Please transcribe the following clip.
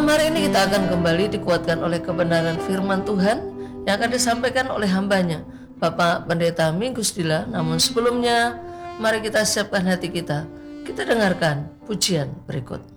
Malam hari ini kita akan kembali dikuatkan oleh kebenaran firman Tuhan yang akan disampaikan oleh hambanya, Bapak Pendeta Minggus Dila. Namun sebelumnya, mari kita siapkan hati kita. Kita dengarkan pujian berikut.